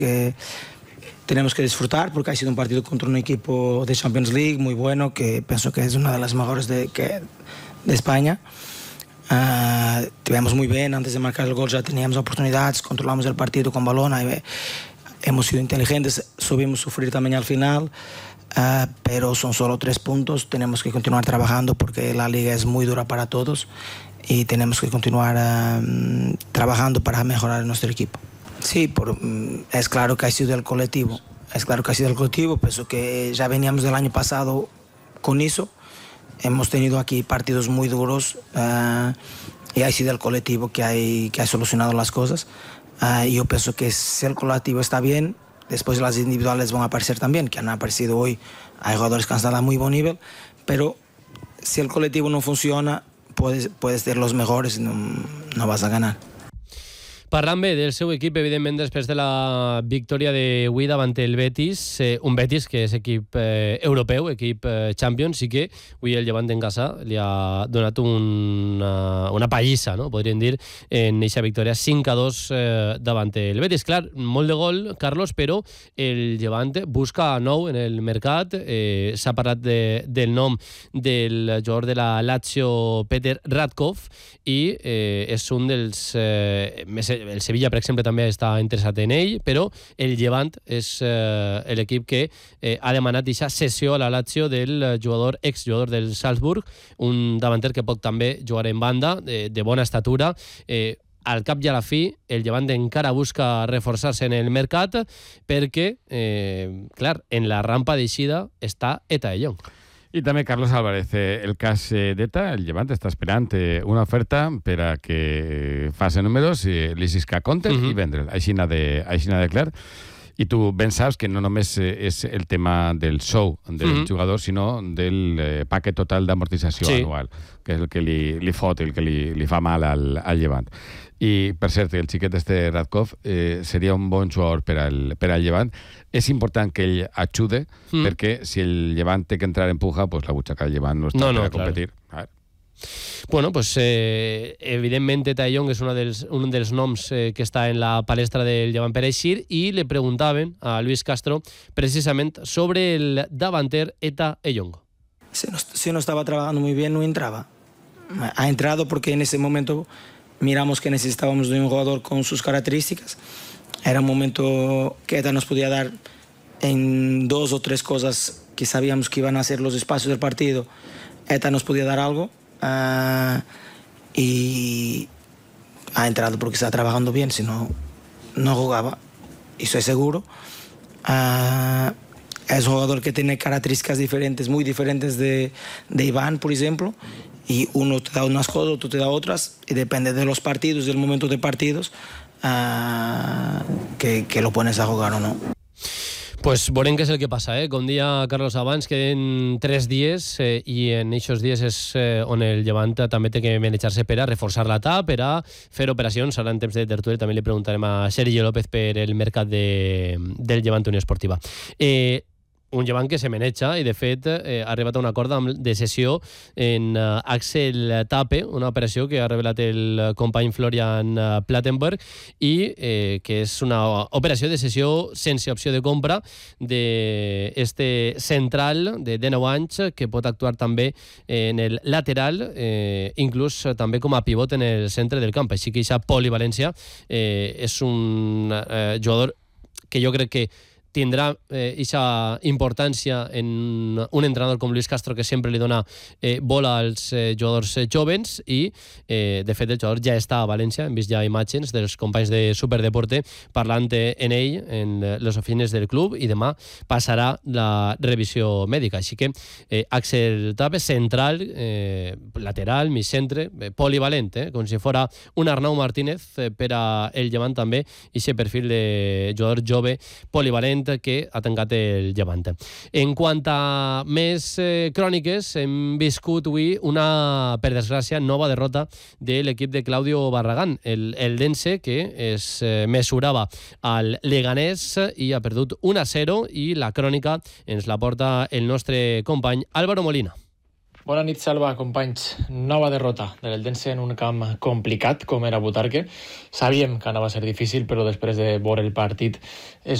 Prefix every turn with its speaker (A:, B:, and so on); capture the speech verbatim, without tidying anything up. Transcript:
A: que tenemos que disfrutar porque ha sido un partido contra un equipo de Champions League muy bueno, que pienso que es una de las mejores de, que, de España. Uh, tivemos muy bien, antes de marcar el gol ya teníamos oportunidades, controlamos el partido con balón, ahí, hemos sido inteligentes, subimos sufrir también al final, uh, pero son solo tres puntos, tenemos que continuar trabajando porque la liga es muy dura para todos y tenemos que continuar uh, trabajando para mejorar nuestro equipo. Sí, por, es claro que ha sido el colectivo, es claro que ha sido el colectivo, pienso que ya veníamos del año pasado con eso, hemos tenido aquí partidos muy duros uh, y ha sido el colectivo que, hay, que ha solucionado las cosas. Uh, yo pienso que si el colectivo está bien, después las individuales van a aparecer también, que han aparecido hoy, hay jugadores que han estado a muy buen nivel, pero si el colectivo no funciona, puedes, puedes ser los mejores y no, no vas a ganar.
B: Parlant bé del seu equip, evidentment, després de la victòria d'avui davant el Betis, eh, un Betis que és equip eh, europeu, equip eh, Champions, sí que avui el Llevant en casa li ha donat una, una pallissa, no? Podríem dir, en aquesta victòria cinc a dos eh, davant el Betis. Clar, molt de gol, Carlos, però el Llevant busca nou en el mercat. Eh, s'ha parlat de, del nom del jugador de la Lazio, Peter Radkov, i eh, és un dels eh, més el Sevilla, per exemple, també està interessat en ell, però el Llevant és eh, l'equip que eh, ha demanat aquesta cessió a la Lazio del jugador, exjugador del Salzburg, un davanter que pot també jugar en banda, de, de bona estatura. Eh, al cap i a la fi, el Llevant encara busca reforçar-se en el mercat perquè, eh, clar, en la rampa d'eixida està Eta de Jong.
C: I també Carlos Álvarez, el cas d'Eta, el Llevant està esperant una oferta per a que faci números, li sisca comptes uh-huh. i vendre'l. Així n'ha de, així n'ha de clar. I tu ben saps que no només és el tema del sou del uh-huh. jugador, sinó del eh, paquet total d'amortització sí. anual, que és el que li, li fot, el que li, li fa mal al, al Llevant. I, per cert, el xiquet este Radkov eh, seria un bon jugador per al, per al Llevant. És important que ell ajude, mm. perquè si el Llevant té que entrar en puja, pues la butxaca del Llevant no està no, no, per a competir. Claro.
B: Bueno, pues eh, evidentment Eta de Jong és una dels, un dels noms eh, que està en la palestra del Llevant per eixir, i le preguntaven a Luis Castro precisament sobre el davanter Eta de Jong.
A: Si no, si no estaba trabajando muy bien, no entraba. Ha entrado porque en ese momento miramos que necesitábamos de un jugador con sus características. Era un momento que Eta nos podía dar en dos o tres cosas que sabíamos que iban a ser los espacios del partido. Eta nos podía dar algo uh, y ha entrado porque está trabajando bien, si no, no jugaba. Y estoy seguro. Uh, es un jugador que tiene características diferentes, muy diferentes de, de Iván, por ejemplo. Y uno te da unas cosas, otro te da otras, y depende de los partidos, del momento de partidos, uh, que, que lo pones a jugar o no.
B: Pues veurem què és el que passa, eh? Com dia Carlos abans, queden tres dies eh, i en aquests dies és eh, on el Llevant també té que manejar-se per a reforçar l'atac, per a fer operacions. Ara en temps de tertúlia també li preguntarem a Sergio López per el mercat de, del Llevant Unió Esportiva. Eh, un Llevant que se maneja i de fet eh, ha arribat a un acord de cessió en uh, Axel Tape, una operació que ha revelat el company Florian uh, Plattenberg, i eh, que és una operació de cessió sense opció de compra d'este central de dinou anys que pot actuar també en el lateral, eh, inclús també com a pivot en el centre del camp. Així que aquesta polivalència eh, és un eh, jugador que jo crec que tindrà aquesta eh, importància en un entrenador com Luis Castro, que sempre li dona eh, bola als eh, jugadors eh, jovens, i eh, de fet el jugador ja està a València. Hem vist ja imatges dels companys de Superdeporte parlant en ell en les oficines del club, i demà passarà la revisió mèdica. Així que eh, Axel Tape, central, eh, lateral, mig centre, eh, polivalent, eh, com si fora un Arnau Martínez eh, per a el Llevant també, i aquest perfil de jugador jove polivalent que ha tancat el Llevant. En quant a més eh, cròniques, hem viscut avui una, per desgràcia, nova derrota de l'equip de Claudio Barragán, el, el Dense, que es eh, mesurava al Leganés i ha perdut un a zero, i la crònica ens la porta el nostre company Álvaro Molina.
D: Bona nit, Salva, companys. Nova derrota de l'Eldense en un camp complicat com era Butarque. Sabíem que anava a ser difícil, però després de veure el partit és